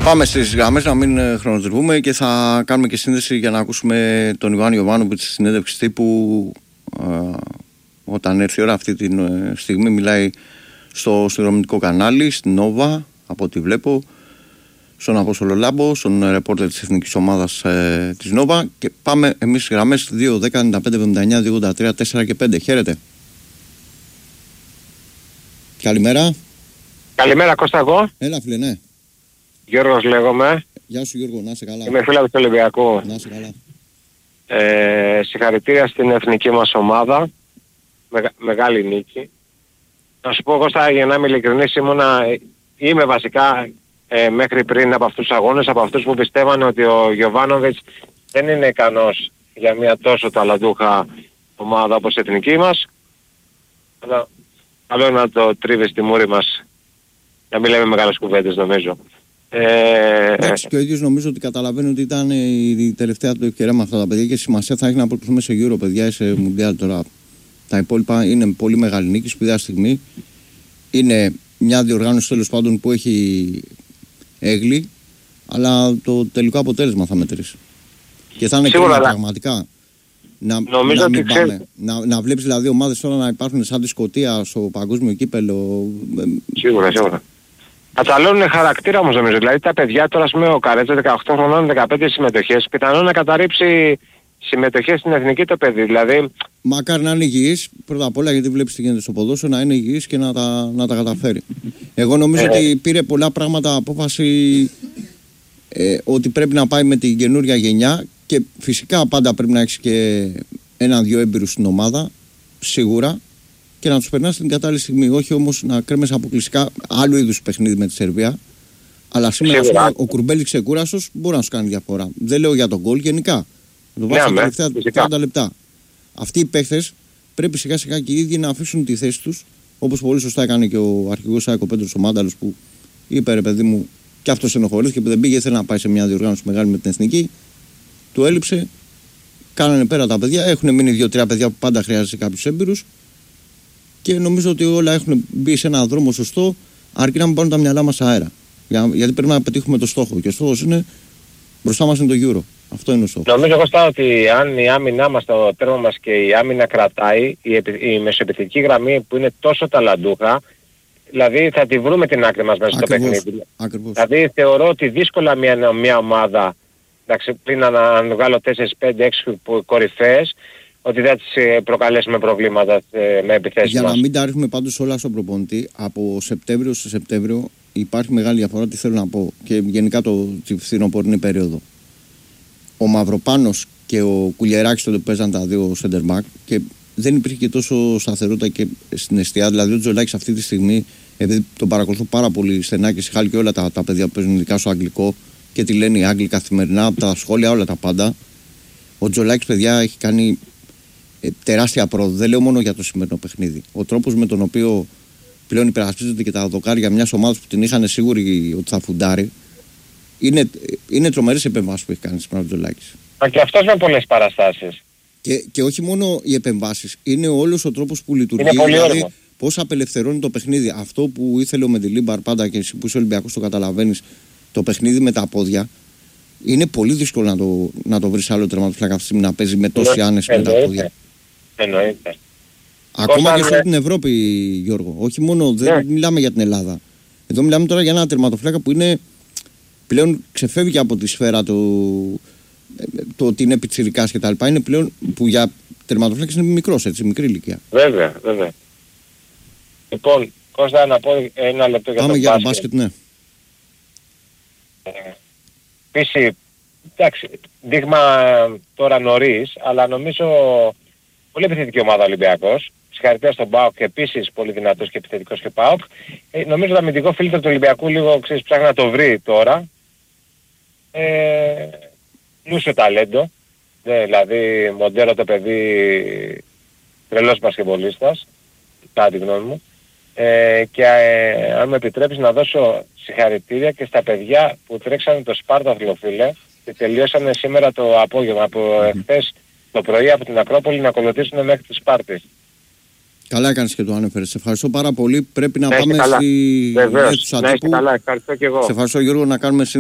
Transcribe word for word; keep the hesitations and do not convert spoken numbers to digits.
Πάμε στις γραμμές να μην χρονοτριβούμε και θα κάνουμε και σύνδεση για να ακούσουμε τον Ιωάννη Ιωβάνοβιτς στη συνέντευξη τύπου ε, όταν έρθει η ώρα. Αυτή τη στιγμή μιλάει στο συνδρομητικό κανάλι, στην Νόβα, από ό,τι βλέπω, στον Απόστολο Λάμπο, στον ρεπόρτερ της εθνικής ομάδας ε, της Νόβα. Και πάμε εμείς στις γραμμές δύο δέκα ενενήντα πέντε εβδομήντα εννιά δύο ογδόντα τρία τέσσερα και πέντε. Χαίρετε. Καλημέρα. Καλημέρα Κώστα, εγώ. Έλα φίλε, ναι. Γιώργος λέγομαι. Γεια σου Γιώργο, να είσαι καλά. Είμαι φίλος του Ολυμπιακού. Να είσαι καλά. Ε, συγχαρητήρια στην εθνική μας ομάδα. Μεγα, μεγάλη νίκη. Να σου πω Κώστα, για να είμαι ειλικρινής, ήμουνα, είμαι βασικά ε, μέχρι πριν από αυτούς τους αγώνες, από αυτούς που πιστεύανε ότι ο Γιωβάνοβιτς δεν είναι ικανός για μια τόσο ταλαντούχα ομάδα όπως η εθνική μας. Αλλά καλό είναι να το τρίβει στη μούρη μας, να μην λέμε μεγάλες κουβέντες νομίζω. Ε... Εντάξει, και ο ίδιος νομίζω ότι καταλαβαίνει ότι ήταν η τελευταία του ευκαιρία με αυτά τα παιδιά και σημασία θα έχει να προχωρήσουμε σε Euro, παιδιά, ή σε Mundial τώρα. Τα υπόλοιπα είναι πολύ μεγάλη νίκη, σπουδαία στιγμή. Είναι μια διοργάνωση τέλος πάντων που έχει έγκλη, αλλά το τελικό αποτέλεσμα θα μετρήσει. Και θα είναι κρίμα πραγματικά να, να, μην πάμε. να, να βλέπεις δηλαδή ομάδες τώρα να υπάρχουν σαν τη Σκωτία στο παγκόσμιο κύπελο. Σίγουρα, σίγουρα. Καταλώνουν χαρακτήρα όμως νομίζω. Δηλαδή τα παιδιά τώρα, ας πούμε, ο Καρέτσα δεκαοκτώ χρονών, δεκαπέντε συμμετοχές, πιθανόν να καταρρύψει συμμετοχές στην εθνική το παιδί. Δηλαδή... Μακάρι να είναι υγιής, πρώτα απ' όλα, γιατί βλέπεις τι γίνεται στο ποδόσφαιρο, να είναι υγιής και να τα, να τα καταφέρει. Εγώ νομίζω ε, ότι πήρε πολλά πράγματα απόφαση ε, ότι πρέπει να πάει με την καινούρια γενιά και φυσικά πάντα πρέπει να έχεις και έναν-δυο έμπειρους στην ομάδα, σίγουρα. Και να τους περνάς στην κατάλληλη στιγμή. Όχι όμως να κρέμεσαι αποκλειστικά άλλου είδους παιχνίδι με τη Σερβία. Αλλά σήμερα πούμε, ο Κουρμπέλης ξεκούραστος μπορεί να σου κάνει διαφορά. Δεν λέω για τον γκολ, γενικά. Να το βάζει τα τελευταία τριάντα λεπτά. Αυτοί οι παίχτες πρέπει σιγά σιγά και οι ίδιοι να αφήσουν τη θέση τους. Όπως πολύ σωστά έκανε και ο αρχηγός Άικο Πέτρος ο Μάνταλος, που είπε ρε παιδί μου, και αυτός ενοχωρήθηκε που δεν πήγε. Ήθελε να πάει σε μια διοργάνωση μεγάλη με την εθνική. Του έλειψε. Κάνανε πέρα τα παιδιά. Έχουν μείνει δύο-τρία παιδιά που πάντα χρειάζεται κάποιους έμπειρους. Και νομίζω ότι όλα έχουν μπει σε έναν δρόμο σωστό, αρκεί να μην πάρουν τα μυαλά μας αέρα. Για, γιατί πρέπει να πετύχουμε το στόχο. Και ο στόχος είναι μπροστά μας είναι το Euro. Αυτό είναι ο στόχος. Νομίζω Κώστα ότι αν η άμυνά μας, το τέρμα μας και η άμυνα κρατάει, η, η μεσοεπιθετική γραμμή που είναι τόσο ταλαντούχα, δηλαδή θα τη βρούμε την άκρη μας μέσα στο παιχνίδι. Ακριβώς. Δηλαδή θεωρώ ότι δύσκολα μια, μια ομάδα, εντάξει, πριν να, να βγάλω τέσσερα πέντε έξι κορυφαίες, ότι δεν τις προκαλέσουμε προβλήματα ε, με επιθέσεις Για μας. να μην τα ρίχνουμε πάντως όλα στον προπονητή, από Σεπτέμβριο σε Σεπτέμβριο υπάρχει μεγάλη διαφορά, τι θέλω να πω. Και γενικά το φθινοπορεινή περίοδο. Ο Μαυροπάνος και ο Κουλιεράκης τότε παίζαν τα δύο center back και δεν υπήρχε και τόσο σταθερότητα και στην εστιά. Δηλαδή ο Τζολάκης αυτή τη στιγμή, επειδή τον παρακολουθώ πάρα πολύ στενά και συγχάλει και όλα τα, τα παιδιά που παίζουν ειδικά στο αγγλικό και τι λένε οι Άγγλοι καθημερινά, από τα σχόλια, όλα τα πάντα. Ο Τζολάκης, παιδιά, έχει κάνει Ε, τεράστια πρόοδο. Δεν λέω μόνο για το σημερινό παιχνίδι. Ο τρόπος με τον οποίο πλέον υπερασπίζονται και τα δοκάρια μιας ομάδας που την είχαν σίγουροι ότι θα φουντάρει, είναι, είναι τρομερές επεμβάσεις που έχει κάνει σήμερα ο Τζολάκης. Μα και αυτός με πολλές παραστάσεις. Και, και όχι μόνο οι επεμβάσεις, είναι όλος ο τρόπος που λειτουργεί. Είναι πολύ δηλαδή, όριμο. πώς απελευθερώνει το παιχνίδι. Αυτό που ήθελε ο Μεντιλίμπαρ πάντα και εσύ που είσαι Ολυμπιακός το καταλαβαίνεις, το παιχνίδι με τα πόδια. Είναι πολύ δύσκολο να το, να το βρεις άλλο τερματοφύλακα αυτή τη στιγμή να παίζει με τόση άνεση με τα πόδια. Εννοείται. Ακόμα Όταν... και σε όλη την Ευρώπη, Γιώργο. Όχι μόνο, δεν yeah. μιλάμε για την Ελλάδα. Εδώ μιλάμε τώρα για ένα τερματοφύλακα που είναι πλέον ξεφεύγει από τη σφαίρα του, το ότι είναι πιτσιρικάς και τα λοιπά. Είναι πλέον που για τερματοφύλακας είναι μικρός, έτσι, μικρή ηλικία. Βέβαια, βέβαια. Λοιπόν, Κώστα, να πω ένα λεπτό για Πάμε το για μπάσκετ. μπάσκετ, ναι. Επίσης, εντάξει, δείγμα τώρα νωρίς, αλλά νομίζω πολύ επιθετική ομάδα Ολυμπιακός. Συγχαρητήρια στον ΠΑΟΚ και επίσης πολύ δυνατός και επιθετικός και ΠΑΟΚ. Ε, νομίζω το αμυντικό φίλτρο του Ολυμπιακού λίγο ξέρεις, ψάχνει να το βρει τώρα. Ε, πλούσιο ταλέντο. Ε, δηλαδή Μοντέρο το παιδί τρελός μπασκετμπολίστας, κατά τη γνώμη μου. Ε, και ε, αν με επιτρέπεις να δώσω συγχαρητήρια και στα παιδιά που τρέξανε το Σπάρταθλο, φίλε, και τελειώσανε σήμερα το απόγευμα από mm-hmm. εχθές το πρωί από την Ακρόπολη να ακολουθήσουν μέχρι τη Σπάρτη. Καλά έκανες και το ανέφερες. Σε ευχαριστώ πάρα πολύ. Πρέπει να, να πάμε στη... Βεβαίως, να είστε τύπου. καλά. Ευχαριστώ και εγώ. Σε ευχαριστώ Γιώργο, να κάνουμε